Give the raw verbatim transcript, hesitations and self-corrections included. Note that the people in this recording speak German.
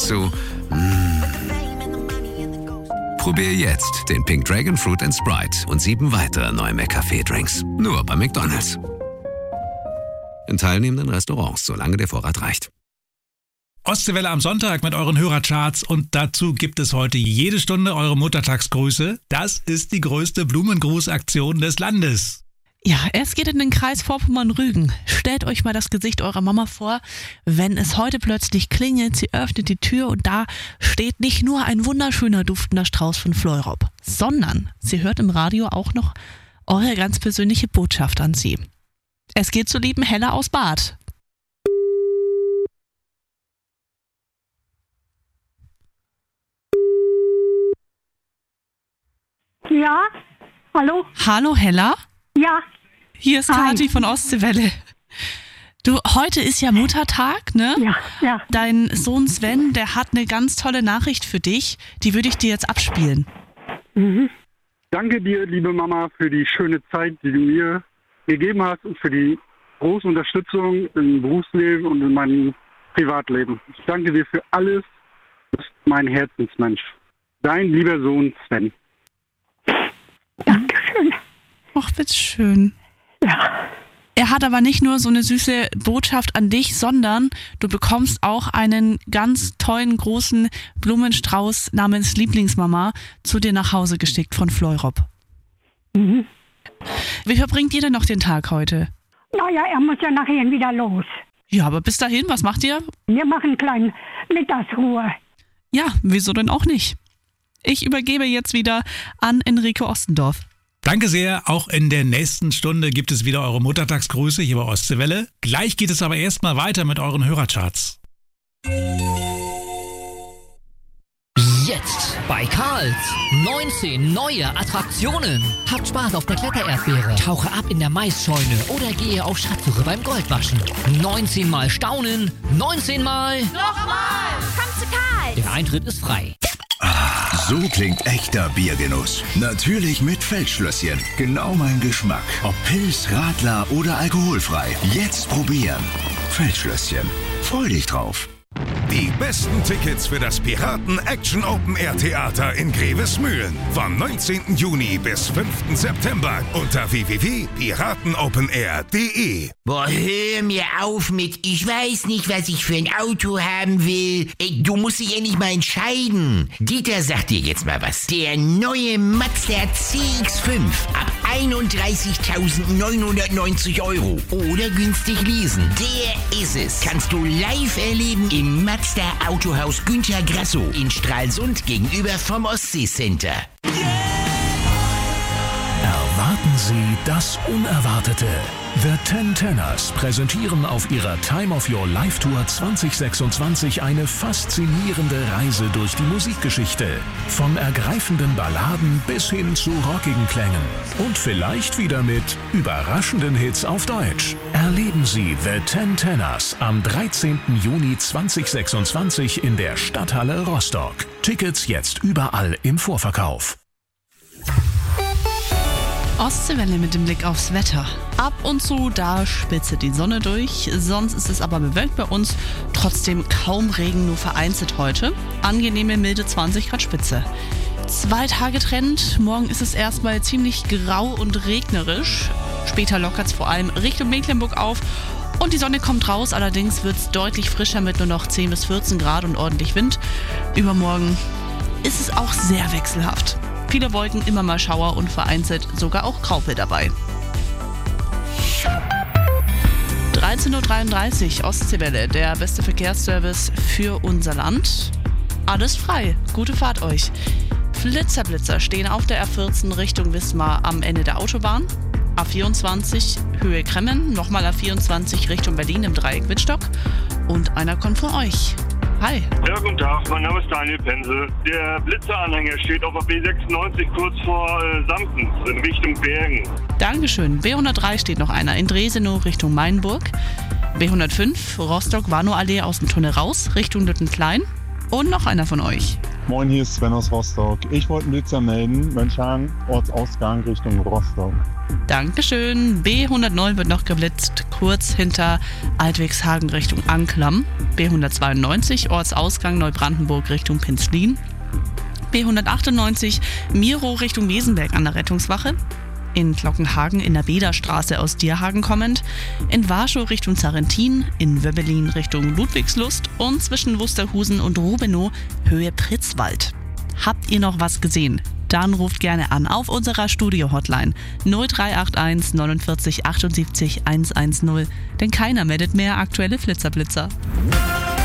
dazu, mmh. Probier jetzt den Pink Dragon Fruit and Sprite und sieben weitere neue McCafé-Drinks. Nur bei McDonald's. In teilnehmenden Restaurants, solange der Vorrat reicht. Ostseewelle am Sonntag mit euren Hörercharts und dazu gibt es heute jede Stunde eure Muttertagsgrüße. Das ist die größte Blumengrußaktion des Landes. Ja, es geht in den Kreis Vorpommern-Rügen. Stellt euch mal das Gesicht eurer Mama vor, wenn es heute plötzlich klingelt, sie öffnet die Tür und da steht nicht nur ein wunderschöner duftender Strauß von Fleurop, sondern sie hört im Radio auch noch eure ganz persönliche Botschaft an sie. Es geht zur lieben Hella aus Bad. Ja, hallo? Hallo Hella? Ja. Hier ist Hi. Kathi von Ostseewelle. Du, heute ist ja Muttertag, ne? Ja, ja. Dein Sohn Sven, der hat eine ganz tolle Nachricht für dich. Die würde ich dir jetzt abspielen. Mhm. Danke dir, liebe Mama, für die schöne Zeit, die du mir gegeben hast und für die große Unterstützung im Berufsleben und in meinem Privatleben. Ich danke dir für alles. Du bist mein Herzensmensch. Dein lieber Sohn Sven. Dankeschön. Ach, bitteschön. Ja. Er hat aber nicht nur so eine süße Botschaft an dich, sondern du bekommst auch einen ganz tollen, großen Blumenstrauß namens Lieblingsmama zu dir nach Hause geschickt von Fleurop. Mhm. Wie verbringt ihr denn noch den Tag heute? Naja, er muss ja nachher wieder los. Ja, aber bis dahin, was macht ihr? Wir machen eine kleine Mittagsruhe. Ja, wieso denn auch nicht? Ich übergebe jetzt wieder an Enrico Ostendorf. Danke sehr. Auch in der nächsten Stunde gibt es wieder eure Muttertagsgrüße hier bei Ostseewelle. Gleich geht es aber erstmal weiter mit euren Hörercharts. Jetzt bei Karls neunzehn neue Attraktionen. Habt Spaß auf der Klettererdbeere, tauche ab in der Maisscheune oder gehe auf Schatzsuche beim Goldwaschen. neunzehn Mal staunen, neunzehn Mal... Nochmal! Komm zu Karl! Der Eintritt ist frei. So klingt echter Biergenuss. Natürlich mit Feldschlösschen. Genau mein Geschmack. Ob Pilz, Radler oder alkoholfrei. Jetzt probieren. Feldschlösschen. Freu dich drauf. Die besten Tickets für das Piraten Action Open Air Theater in Grevesmühlen vom neunzehnten Juni bis fünften September unter w w w punkt piratenopenair punkt de. Boah, hör mir auf mit, ich weiß nicht, was ich für ein Auto haben will. Ey, du musst dich endlich mal entscheiden. Dieter sagt dir jetzt mal was. Der neue Mazda C X fünf ab einunddreißigtausendneunhundertneunzig Euro. Oder günstig leasen. Der ist es. Kannst du live erleben im Mazda Autohaus Günter Grasso in Stralsund gegenüber vom Ostsee-Center. Erwarten Sie das Unerwartete. The Ten Tenors präsentieren auf ihrer Time of Your Life Tour zwanzig sechsundzwanzig eine faszinierende Reise durch die Musikgeschichte. Von ergreifenden Balladen bis hin zu rockigen Klängen. Und vielleicht wieder mit überraschenden Hits auf Deutsch. Erleben Sie The Ten Tenors am dreizehnten Juni zweitausendsechsundzwanzig in der Stadthalle Rostock. Tickets jetzt überall im Vorverkauf. Ostseewelle mit dem Blick aufs Wetter. Ab und zu, da spitzelt die Sonne durch, sonst ist es aber bewölkt bei uns. Trotzdem kaum Regen, nur vereinzelt heute. Angenehme, milde zwanzig Grad Spitze. Zwei Tage Trend, morgen ist es erstmal ziemlich grau und regnerisch. Später lockert es vor allem Richtung Mecklenburg auf und die Sonne kommt raus. Allerdings wird es deutlich frischer mit nur noch zehn bis vierzehn Grad und ordentlich Wind. Übermorgen ist es auch sehr wechselhaft. Viele Wolken, immer mal Schauer und vereinzelt sogar auch Graupel dabei. dreizehn Uhr dreiunddreißig, Ostseewelle, der beste Verkehrsservice für unser Land. Alles frei, gute Fahrt euch. Flitzer-Blitzer stehen auf der A vierzehn Richtung Wismar am Ende der Autobahn. A vierundzwanzig Höhe Kremmen, nochmal A vierundzwanzig Richtung Berlin im Dreieck Wittstock. Und einer kommt von euch. Hi. Ja, guten Tag, mein Name ist Daniel Pensel. Der Blitzeranhänger steht auf der B sechsundneunzig kurz vor äh, Sampens in Richtung Bergen. Dankeschön. B hundertdrei steht noch einer in Dresenow Richtung Mainburg. B hundertfünf Rostock-Warnow-Allee aus dem Tunnel raus Richtung Lüttenklein. Und noch einer von euch. Moin, hier ist Sven aus Rostock. Ich wollte einen Blitzer melden, Mönchhagen, Ortsausgang Richtung Rostock. Dankeschön. B hundertneun wird noch geblitzt, kurz hinter Altwigshagen Richtung Anklam. B hundertzweiundneunzig, Ortsausgang Neubrandenburg Richtung Penzlin. B hundertachtundneunzig, Miro Richtung Wesenberg an der Rettungswache. In Glockenhagen in der Bederstraße aus Dierhagen kommend, in Warschau Richtung Zarentin, in Wöbbelin Richtung Ludwigslust und zwischen Wusterhusen und Rubenow Höhe Pritzwald. Habt ihr noch was gesehen? Dann ruft gerne an auf unserer Studio-Hotline null drei acht eins neunundvierzig achtundsiebzig hundertzehn, denn keiner meldet mehr aktuelle Flitzerblitzer.